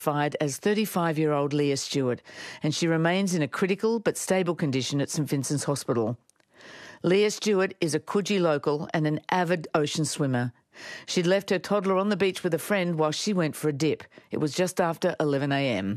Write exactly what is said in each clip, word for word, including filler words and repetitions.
identified as thirty-five-year-old Leah Stewart, and she remains in a critical but stable condition at St Vincent's Hospital. Leah Stewart is a Coogee local and an avid ocean swimmer. She'd left her toddler on the beach with a friend while she went for a dip. It was just after eleven a m.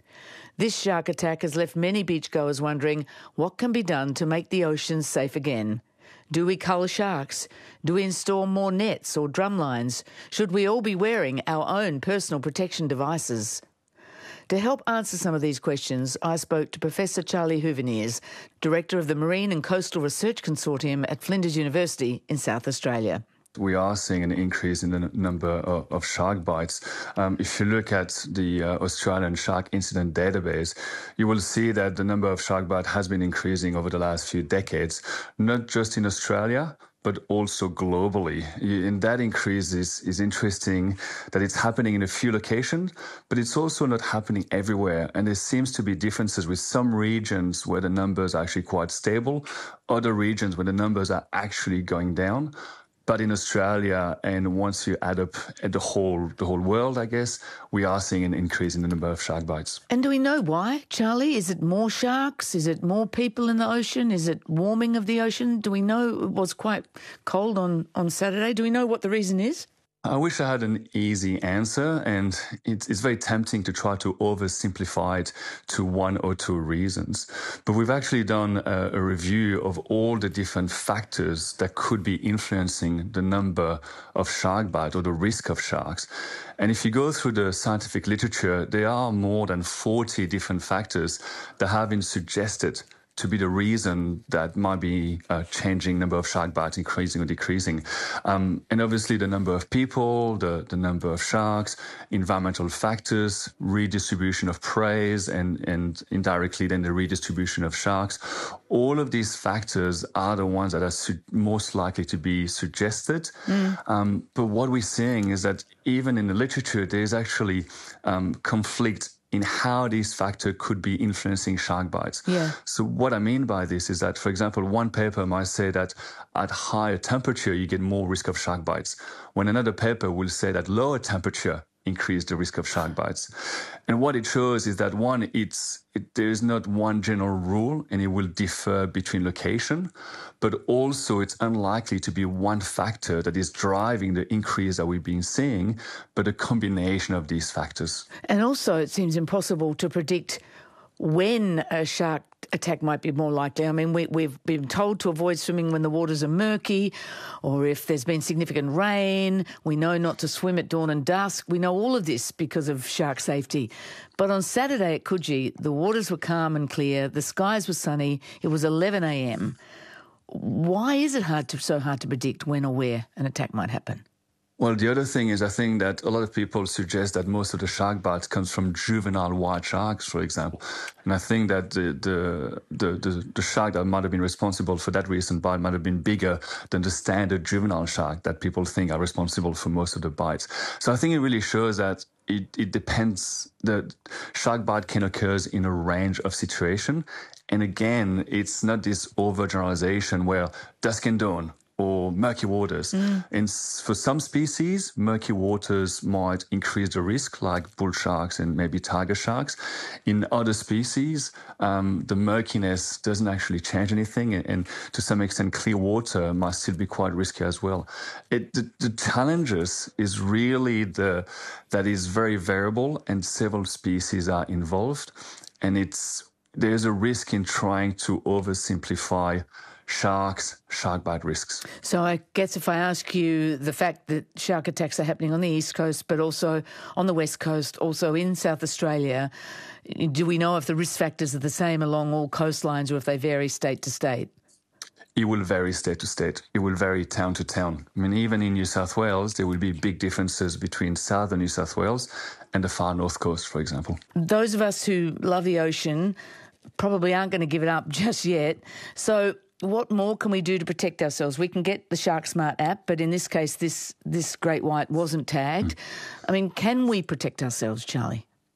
This shark attack has left many beachgoers wondering what can be done to make the oceans safe again. Do we cull sharks? Do we install more nets or drumlines? Should we all be wearing our own personal protection devices? To help answer some of these questions, I spoke to Professor Charlie Huveniers, Director of the Marine and Coastal Research Consortium at Flinders University in South Australia. We are seeing an increase in the n- number of, of shark bites. Um, if you look at the uh, Australian Shark Incident Database, you will see that the number of shark bites has been increasing over the last few decades, not just in Australia, but also globally. And that increase is, is interesting that it's happening in a few locations, but it's also not happening everywhere. And there seems to be differences with some regions where the numbers are actually quite stable, other regions where the numbers are actually going down. But in Australia, and once you add up the whole the whole world, I guess, we are seeing an increase in the number of shark bites. And do we know why, Charlie? Is it more sharks? Is it more people in the ocean? Is it warming of the ocean? Do we know it was quite cold on, on Saturday? Do we know what the reason is? I wish I had an easy answer, and it's, it's very tempting to try to oversimplify it to one or two reasons. But we've actually done a, a review of all the different factors that could be influencing the number of shark bites or the risk of sharks. And if you go through the scientific literature, there are more than forty different factors that have been suggested to be the reason that might be uh, changing number of shark bites, increasing or decreasing. Um, and obviously the number of people, the, the number of sharks, environmental factors, redistribution of prey, and, and indirectly then the redistribution of sharks. All of these factors are the ones that are su- most likely to be suggested. Mm. Um, but what we're seeing is that even in the literature, there's actually um, conflict in how these factors could be influencing shark bites. Yeah. So what I mean by this is that, for example, one paper might say that at higher temperature, you get more risk of shark bites, when another paper will say that lower temperature increase the risk of shark bites. And what it shows is that, one, it's it, there is not one general rule, and it will differ between location, but also it's unlikely to be one factor that is driving the increase that we've been seeing, but a combination of these factors. And also it seems impossible to predict when a shark attack might be more likely. I mean, we, we've been told to avoid swimming when the waters are murky, or if there's been significant rain. We know not to swim at dawn and dusk. We know all of this because of shark safety. But on Saturday at Coogee, the waters were calm and clear, the skies were sunny, it was eleven a m. Why is it hard to, so hard to predict when or where an attack might happen? Well, the other thing is, I think that a lot of people suggest that most of the shark bites comes from juvenile white sharks, for example. And I think that the, the, the, the, the shark that might have been responsible for that recent bite might have been bigger than the standard juvenile shark that people think are responsible for most of the bites. So I think it really shows that it, it depends. The shark bite can occur in a range of situations. And again, it's not this overgeneralization where dusk and dawn or murky waters. Mm. And for some species, murky waters might increase the risk, like bull sharks and maybe tiger sharks. In other species, um, the murkiness doesn't actually change anything, and, and to some extent, clear water might still be quite risky as well. It, the, the challenges is really the that is very variable, and several species are involved, and it's there's a risk in trying to oversimplify sharks, shark bite risks. So I guess if I ask you the fact that shark attacks are happening on the East Coast, but also on the West Coast, also in South Australia, do we know if the risk factors are the same along all coastlines or if they vary state to state? It will vary state to state. It will vary town to town. I mean, even in New South Wales, there will be big differences between southern New South Wales and the far north coast, for example. Those of us who love the ocean probably aren't going to give it up just yet. So what more can we do to protect ourselves? We can get the Shark Smart app, but in this case, this this great white wasn't tagged. Mm. I mean, can we protect ourselves, Charlie?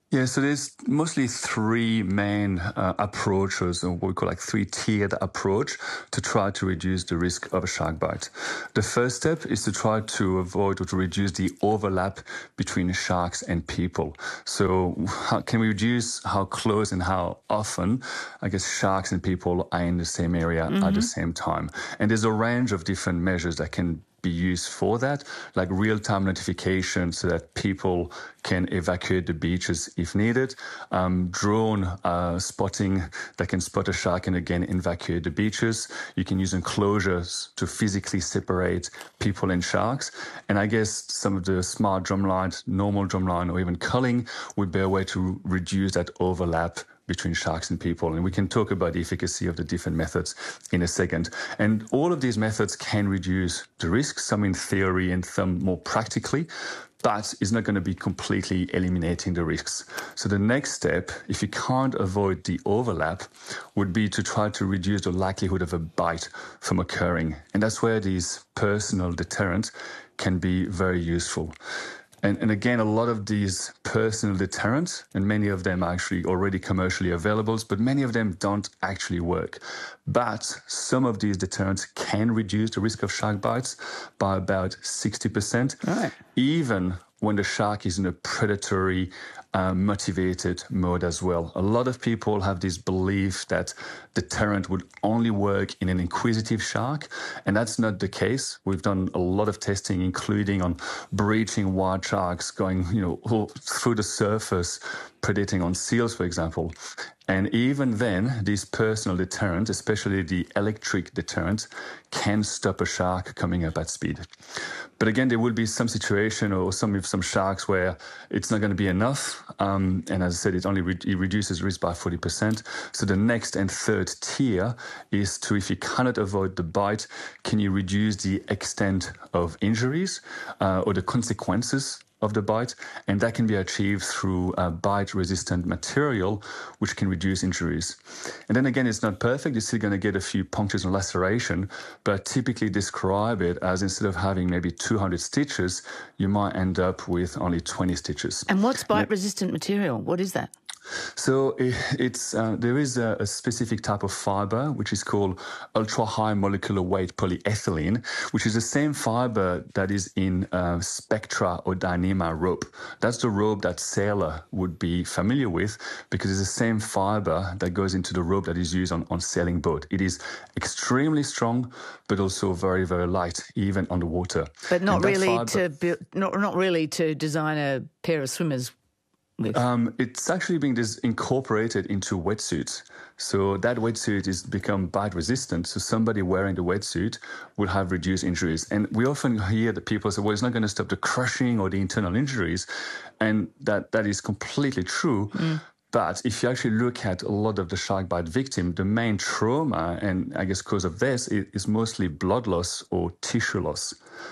Yeah, so there's mostly three main uh, approaches, or what we call like three-tiered approach to try to reduce the risk of a shark bite. The first step is to try to avoid or to reduce the overlap between sharks and people. So how can we reduce how close and how often, I guess, sharks and people are in the same area mm-hmm. at the same time? And there's a range of different measures that can be used for that, like real-time notification so that people can evacuate the beaches if needed, um, drone uh, spotting that can spot a shark and again evacuate the beaches. You can use enclosures to physically separate people and sharks. And I guess some of the smart drumlines, normal drumline, or even culling would be a way to reduce that overlap between sharks and people. And we can talk about the efficacy of the different methods in a second. And all of these methods can reduce the risks, some in theory and some more practically, but it's not going to be completely eliminating the risks. So the next step, if you can't avoid the overlap, would be to try to reduce the likelihood of a bite from occurring. And that's where these personal deterrents can be very useful. And, and again, a lot of these personal deterrents, and many of them are actually already commercially available, but many of them don't actually work. But some of these deterrents can reduce the risk of shark bites by about sixty percent, right. even when the shark is in a predatory, uh, motivated mode as well. A lot of people have this belief that deterrent would only work in an inquisitive shark, and that's not the case. We've done a lot of testing, including on breaching wild sharks going, you know, through the surface, predating on seals, for example. And even then, these personal deterrents, especially the electric deterrent, can stop a shark coming up at speed. But again, there will be some situation or some with some sharks where it's not going to be enough. Um, and as I said, it only re- it reduces risk by forty percent. So the next and third tier is to, if you cannot avoid the bite, can you reduce the extent of injuries uh, or the consequences of the bite, and that can be achieved through uh, bite-resistant material, which can reduce injuries. And then again, it's not perfect. You're still going to get a few punctures and laceration, but I typically describe it as instead of having maybe two hundred stitches, you might end up with only twenty stitches. And what's bite-resistant material? What is that? So it's uh, there is a, a specific type of fiber which is called ultra-high molecular weight polyethylene, which is the same fiber that is in uh, Spectra or Dyneema rope. That's the rope that sailor would be familiar with because it's the same fiber that goes into the rope that is used on, on sailing boat. It is extremely strong, but also very, very light, even underwater. But not really fiber, to build, not not really to design a pair of swimmers. Um, it's actually being dis- incorporated into wetsuits. So that wetsuit is become bite resistant. So somebody wearing the wetsuit will have reduced injuries. And we often hear that people say, well, it's not going to stop the crushing or the internal injuries. And that, that is completely true. Mm. But if you actually look at a lot of the shark bite victim, the main trauma and I guess cause of this is, is mostly blood loss or tissue loss.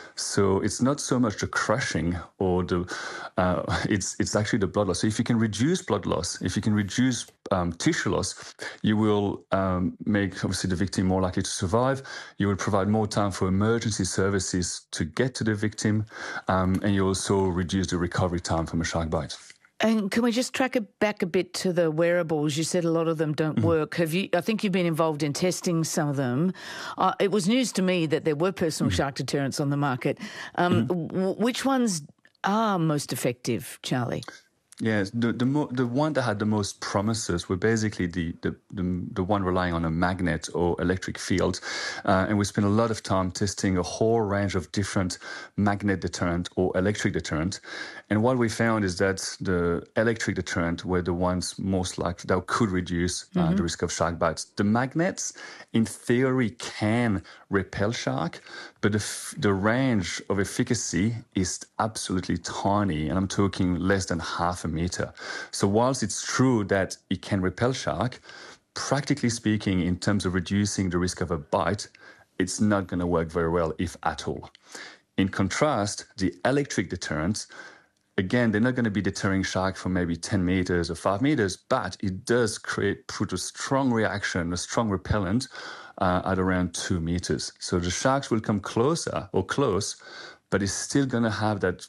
So it's not so much the crushing or the, uh, it's it's actually the blood loss. So if you can reduce blood loss, if you can reduce um, tissue loss, you will um, make obviously the victim more likely to survive. You will provide more time for emergency services to get to the victim, um, and you also reduce the recovery time from a shark bite. And can we just track it back a bit to the wearables? You said a lot of them don't mm-hmm. work. Have you? I think you've been involved in testing some of them. Uh, it was news to me that there were personal mm-hmm. shark deterrents on the market. Um, mm-hmm. w- which ones are most effective, Charlie? Yes, the the, mo- the one that had the most promises were basically the the, the, the one relying on a magnet or electric field. Uh, and we spent a lot of time testing a whole range of different magnet deterrent or electric deterrent. And what we found is that the electric deterrent were the ones most likely that could reduce uh, mm-hmm. the risk of shark bites. The magnets, in theory, can repel shark, but the, f- the range of efficacy is absolutely tiny. And I'm talking less than half a meter. So whilst it's true that it can repel shark, practically speaking, in terms of reducing the risk of a bite, it's not going to work very well, if at all. In contrast, the electric deterrents, again, they're not going to be deterring shark from maybe ten meters or five meters, but it does create, put a strong reaction, a strong repellent uh, at around two meters. So the sharks will come closer or close, but it's still going to have that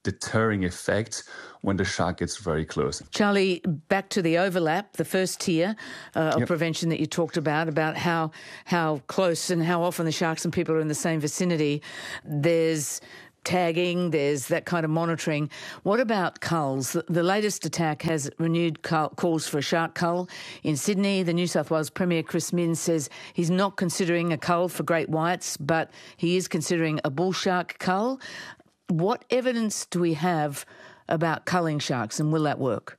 deterring effect when the shark gets very close. Charlie, back to the overlap, the first tier uh, of Yep. prevention that you talked about, about how how close and how often the sharks and people are in the same vicinity. There's tagging, there's that kind of monitoring. What about culls? The, the latest attack has renewed cull, calls for a shark cull in Sydney. The New South Wales Premier Chris Minns says he's not considering a cull for great whites, but he is considering a bull shark cull. What evidence do we have about culling sharks, and will that work?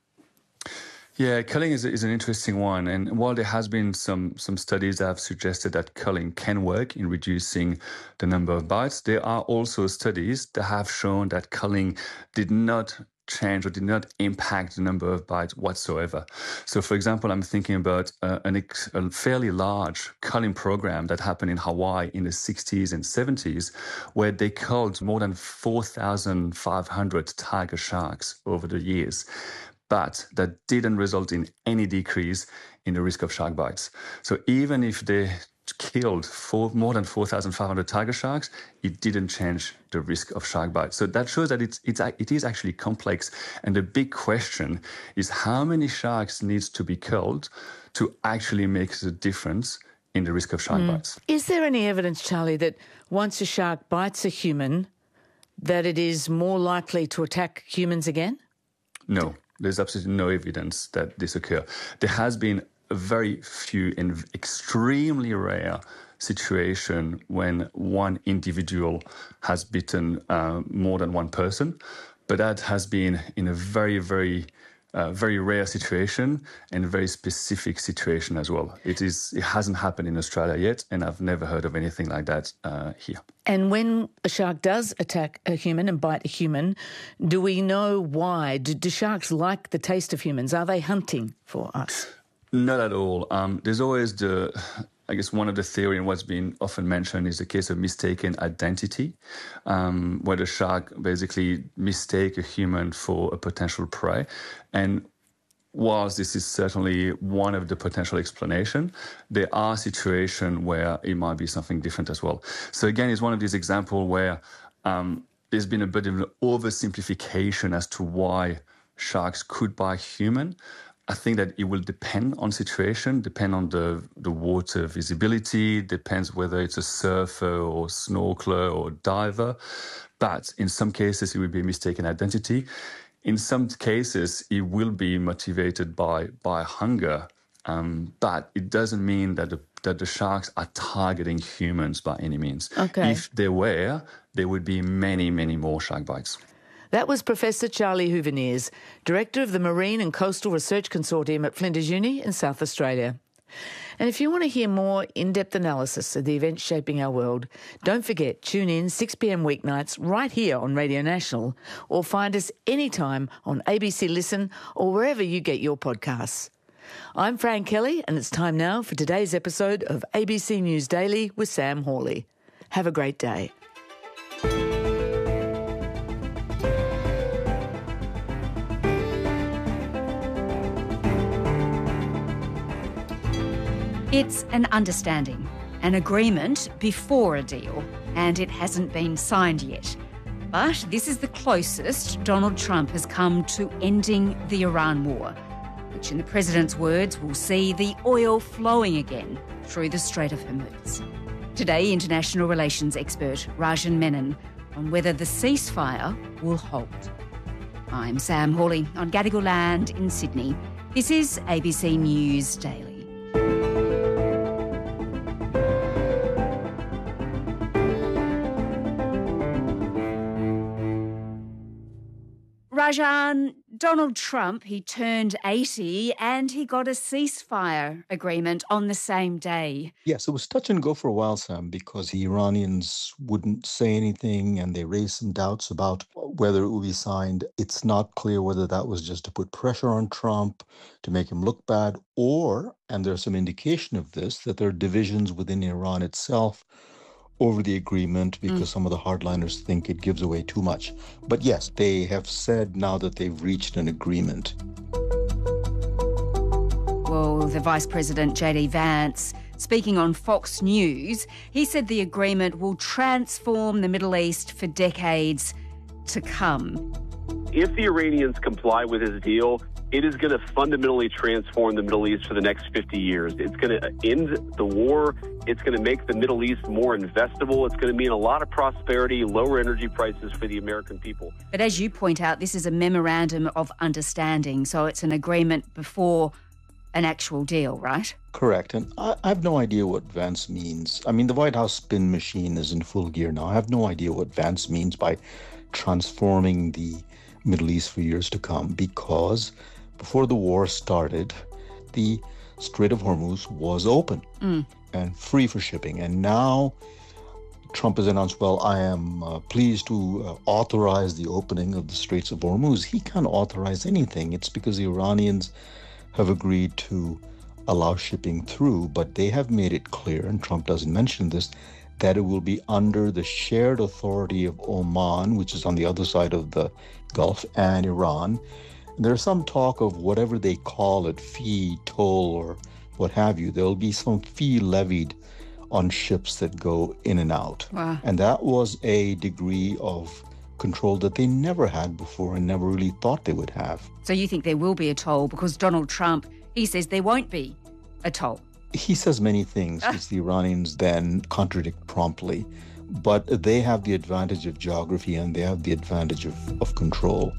Yeah, culling is, is an interesting one. And while there has been some, some studies that have suggested that culling can work in reducing the number of bites, there are also studies that have shown that culling did not change or did not impact the number of bites whatsoever. So, for example, I'm thinking about uh, an ex- a fairly large culling program that happened in Hawaii in the sixties and seventies, where they culled more than four thousand five hundred tiger sharks over the years. But that didn't result in any decrease in the risk of shark bites. So even if they killed four, more than four thousand five hundred tiger sharks, it didn't change the risk of shark bites. So that shows that it's, it's, it is actually complex. And the big question is how many sharks needs to be killed to actually make a difference in the risk of shark mm. bites. Is there any evidence, Charlie, that once a shark bites a human, that it is more likely to attack humans again? No. There's absolutely no evidence that this occurs. There has been a very few and extremely rare situation when one individual has bitten uh, more than one person, but that has been in a very, very, uh, very rare situation and a very specific situation as well. It is. It hasn't happened in Australia yet, and I've never heard of anything like that uh, here. And when a shark does attack a human and bite a human, do we know why? Do, do sharks like the taste of humans? Are they hunting for us? Not at all. Um, there's always the, I guess one of the theory and what's been often mentioned is the case of mistaken identity, um, where the shark basically mistake a human for a potential prey. And whilst this is certainly one of the potential explanation, there are situations where it might be something different as well. So again, it's one of these examples where um, there's been a bit of an oversimplification as to why sharks could bite human. I think that it will depend on situation, depend on the, the water visibility, depends whether it's a surfer or snorkeler or diver. But in some cases, it will be mistaken identity. In some cases, it will be motivated by, by hunger. Um, but it doesn't mean that the, that the sharks are targeting humans by any means. Okay. If they were, there would be many, many more shark bites. That was Professor Charlie Huveniers, Director of the Marine and Coastal Research Consortium at Flinders Uni in South Australia. And if you want to hear more in-depth analysis of the events shaping our world, don't forget, tune in six p.m. weeknights right here on Radio National, or find us anytime on A B C Listen or wherever you get your podcasts. I'm Fran Kelly, and it's time now for today's episode of A B C News Daily with Sam Hawley. Have a great day. It's an understanding, an agreement before a deal, and it hasn't been signed yet. But this is the closest Donald Trump has come to ending the Iran war, which in the president's words will see the oil flowing again through the Strait of Hormuz. Today, international relations expert Rajan Menon on whether the ceasefire will hold. I'm Sam Hawley on Gadigal land in Sydney. This is A B C News Daily. Rajan, Donald Trump, he turned eighty and he got a ceasefire agreement on the same day. Yes, it was touch and go for a while, Sam, because the Iranians wouldn't say anything and they raised some doubts about whether it would be signed. It's not clear whether that was just to put pressure on Trump, to make him look bad, or, and there's some indication of this, that there are divisions within Iran itself over the agreement because mm. some of the hardliners think it gives away too much. But yes, they have said now that they've reached an agreement. Well, the Vice President, J D Vance, speaking on Fox News, he said the agreement will transform the Middle East for decades to come. If the Iranians comply with his deal, it is going to fundamentally transform the Middle East for the next fifty years. It's going to end the war. It's going to make the Middle East more investable. It's going to mean a lot of prosperity, lower energy prices for the American people. But as you point out, this is a memorandum of understanding, so it's an agreement before an actual deal, right? Correct. And I, I have no idea what Vance means. I mean, the White House spin machine is in full gear now. I have no idea what Vance means by transforming the Middle East for years to come, because before the war started, the Strait of Hormuz was open mm. and free for shipping. And now Trump has announced, well, I am uh, pleased to uh, authorize the opening of the Straits of Hormuz. He can't authorize anything. It's because the Iranians have agreed to allow shipping through, but they have made it clear, and Trump doesn't mention this, that it will be under the shared authority of Oman, which is on the other side of the Gulf, and Iran. There's some talk of whatever they call it, fee, toll, or what have you. There'll be some fee levied on ships that go in and out. Wow. And that was a degree of control that they never had before and never really thought they would have. So you think there will be a toll because Donald Trump, he says there won't be a toll. He says many things which the Iranians then contradict promptly, but they have the advantage of geography and they have the advantage of, of control.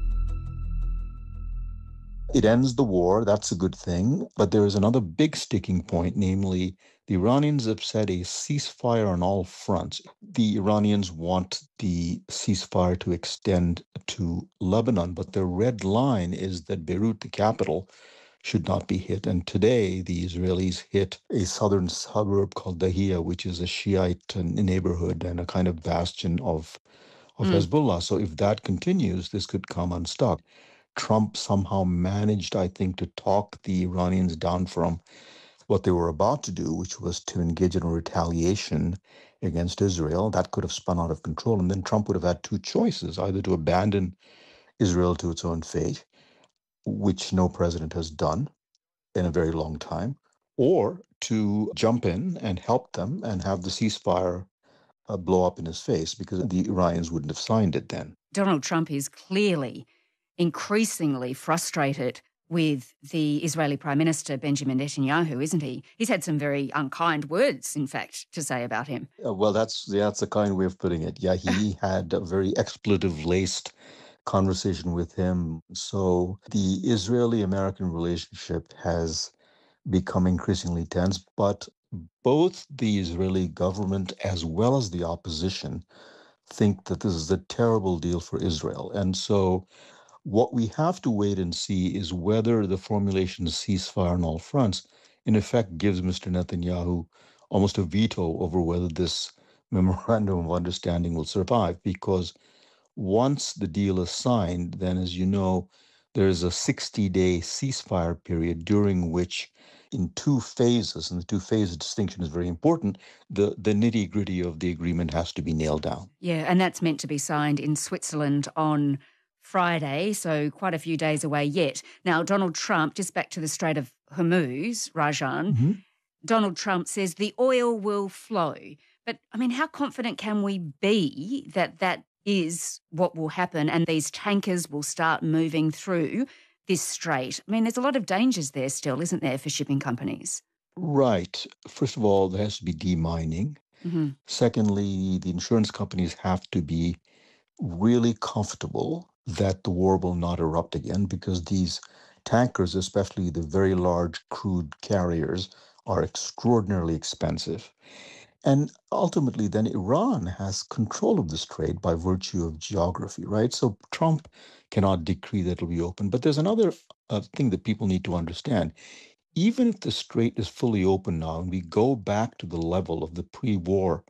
It ends the war, that's a good thing, but there is another big sticking point, namely the Iranians have said a ceasefire on all fronts. The Iranians want the ceasefire to extend to Lebanon, but their red line is that Beirut, the capital, should not be hit. And today, the Israelis hit a southern suburb called Dahia, which is a Shiite neighborhood and a kind of bastion of, of mm. Hezbollah. So if that continues, this could come unstuck. Trump somehow managed, I think, to talk the Iranians down from what they were about to do, which was to engage in a retaliation against Israel. That could have spun out of control. And then Trump would have had two choices, either to abandon Israel to its own fate, which no president has done in a very long time, or to jump in and help them and have the ceasefire uh, blow up in his face, because the Iranians wouldn't have signed it then. Donald Trump is clearly increasingly frustrated with the Israeli Prime Minister, Benjamin Netanyahu, isn't he? He's had some very unkind words, in fact, to say about him. Uh, well, that's, yeah, that's a kind way of putting it. Yeah, he had a very expletive-laced conversation with him. So the Israeli-American relationship has become increasingly tense, but both the Israeli government as well as the opposition think that this is a terrible deal for Israel. And so what we have to wait and see is whether the formulation of ceasefire on all fronts, in effect, gives Mister Netanyahu almost a veto over whether this memorandum of understanding will survive, because once the deal is signed, then, as you know, there is a sixty-day ceasefire period during which, in two phases, and the two-phase distinction is very important, the, the nitty-gritty of the agreement has to be nailed down. Yeah, and that's meant to be signed in Switzerland on Friday, so quite a few days away yet. Now, Donald Trump, just back to the Strait of Hormuz, Rajan, mm-hmm. Donald Trump says the oil will flow. But, I mean, how confident can we be that that is what will happen and these tankers will start moving through this strait? I mean, there's a lot of dangers there still, isn't there, for shipping companies? Right. First of all, there has to be demining. Mm-hmm. Secondly, the insurance companies have to be really comfortable that the war will not erupt again, because these tankers, especially the very large crude carriers, are extraordinarily expensive. And ultimately, then Iran has control of this trade by virtue of geography, right? So Trump cannot decree that it'll be open. But there's another uh, thing that people need to understand. Even if the strait is fully open now and we go back to the level of the pre-war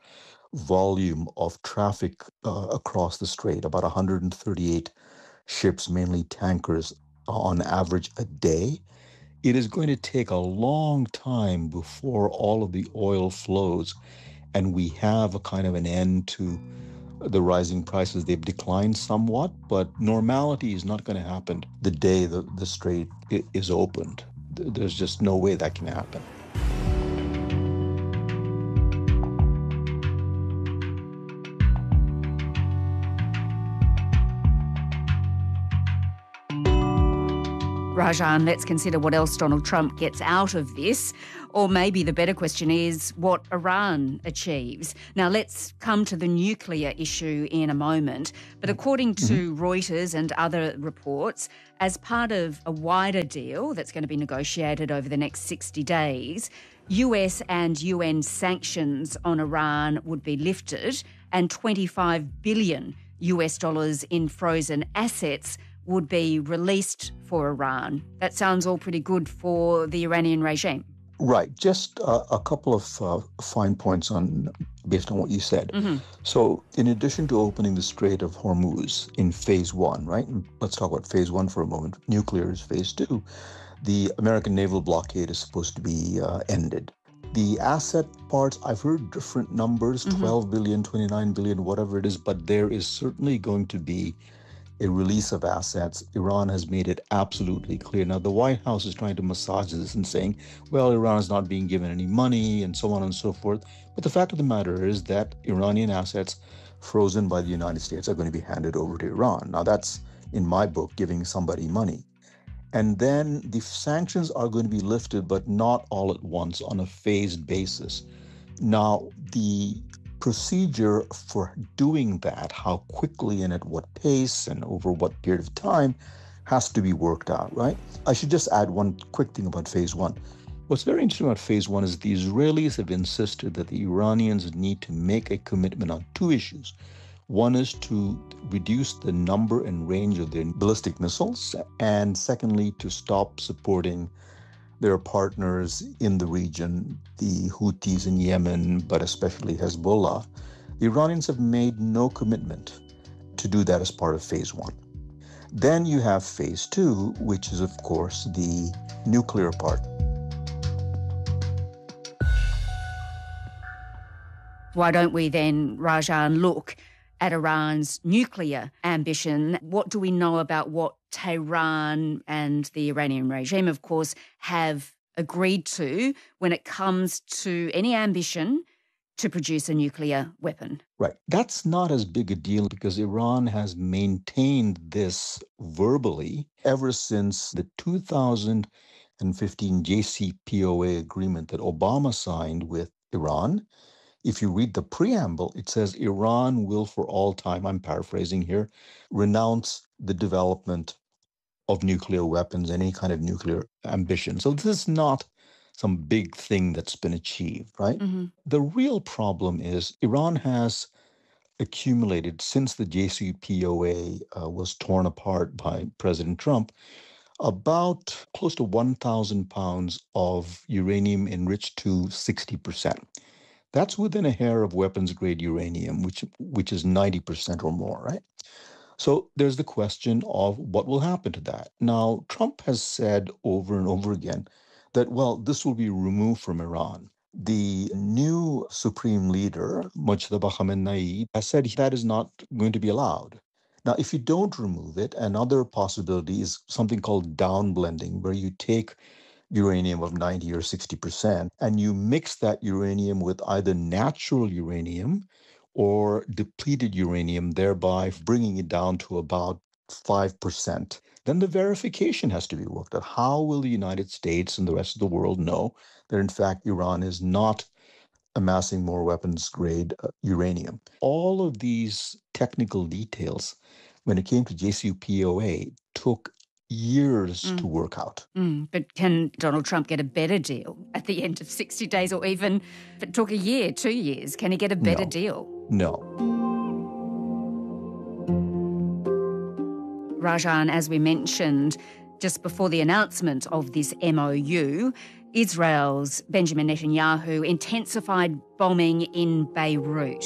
volume of traffic uh, across the strait, about one hundred thirty-eight ships, mainly tankers, on average a day, it is going to take a long time before all of the oil flows and we have a kind of an end to the rising prices. They've declined somewhat, but normality is not going to happen the day the, the strait is opened. There's just no way that can happen. Rajan, let's consider what else Donald Trump gets out of this. Or maybe the better question is what Iran achieves. Now, let's come to the nuclear issue in a moment. But according to mm-hmm. Reuters and other reports, as part of a wider deal that's going to be negotiated over the next sixty days, U S and U N sanctions on Iran would be lifted and twenty-five billion U S dollars in frozen assets would be released for Iran. That sounds all pretty good for the Iranian regime. Right. Just uh, a couple of uh, fine points on based on what you said. Mm-hmm. So in addition to opening the Strait of Hormuz in phase one, right? Let's talk about phase one for a moment. Nuclear is phase two. The American naval blockade is supposed to be uh, ended. The asset parts, I've heard different numbers, mm-hmm. twelve billion, twenty-nine billion, whatever it is, but there is certainly going to be a release of assets. Iran has made it absolutely clear. Now, the White House is trying to massage this and saying, well, Iran is not being given any money and so on and so forth. But the fact of the matter is that Iranian assets frozen by the United States are going to be handed over to Iran. Now, that's, in my book, giving somebody money. And then the sanctions are going to be lifted, but not all at once on a phased basis. Now, the procedure for doing that, how quickly and at what pace and over what period of time, has to be worked out, right? I should just add one quick thing about phase one. What's very interesting about phase one is the Israelis have insisted that the Iranians need to make a commitment on two issues. One is to reduce the number and range of their ballistic missiles, and secondly, to stop supporting their partners in the region, the Houthis in Yemen, but especially Hezbollah. The Iranians have made no commitment to do that as part of phase one. Then you have phase two, which is, of course, the nuclear part. Why don't we then, Rajan, look at Iran's nuclear ambition? What do we know about what Tehran and the Iranian regime, of course, have agreed to when it comes to any ambition to produce a nuclear weapon? Right. That's not as big a deal because Iran has maintained this verbally ever since the two thousand fifteen J C P O A agreement that Obama signed with Iran. If you read the preamble, it says Iran will for all time, I'm paraphrasing here, renounce the development of nuclear weapons, any kind of nuclear ambition. So this is not some big thing that's been achieved, right? Mm-hmm. The real problem is Iran has accumulated, since the J C P O A uh, was torn apart by President Trump, about close to one thousand pounds of uranium enriched to sixty percent. That's within a hair of weapons-grade uranium, which which is ninety percent or more, right? So there's the question of what will happen to that. Now, Trump has said over and over again that, well, this will be removed from Iran. The new supreme leader, Mojtaba Khamenei, has said that is not going to be allowed. Now, if you don't remove it, another possibility is something called downblending, where you take uranium of ninety or sixty percent, and you mix that uranium with either natural uranium or depleted uranium, thereby bringing it down to about five percent. Then the verification has to be worked out. How will the United States and the rest of the world know that, in fact, Iran is not amassing more weapons-grade uh, uranium? All of these technical details, when it came to J C P O A, took years mm. to work out. Mm. But can Donald Trump get a better deal at the end of sixty days, or even if it took a year, two years, can he get a better no. deal? No. Rajan, as we mentioned, just before the announcement of this M O U, Israel's Benjamin Netanyahu intensified bombing in Beirut.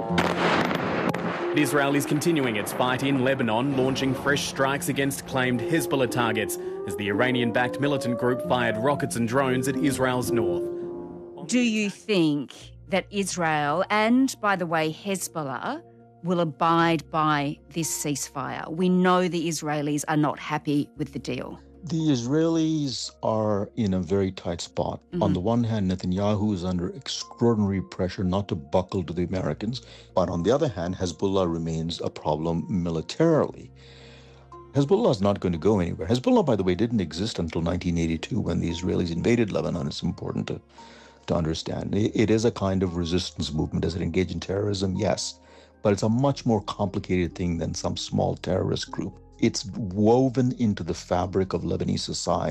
Israel is continuing its fight in Lebanon, launching fresh strikes against claimed Hezbollah targets as the Iranian-backed militant group fired rockets and drones at Israel's north. Do you think that Israel and, by the way, Hezbollah will abide by this ceasefire? We know the Israelis are not happy with the deal. The Israelis are in a very tight spot. Mm-hmm. On the one hand, Netanyahu is under extraordinary pressure not to buckle to the Americans. But on the other hand, Hezbollah remains a problem militarily. Hezbollah is not going to go anywhere. Hezbollah, by the way, didn't exist until nineteen eighty-two when the Israelis invaded Lebanon. It's important to, to understand. It, it is a kind of resistance movement. Does it engage in terrorism? Yes. But it's a much more complicated thing than some small terrorist group. It's woven into the fabric of Lebanese society.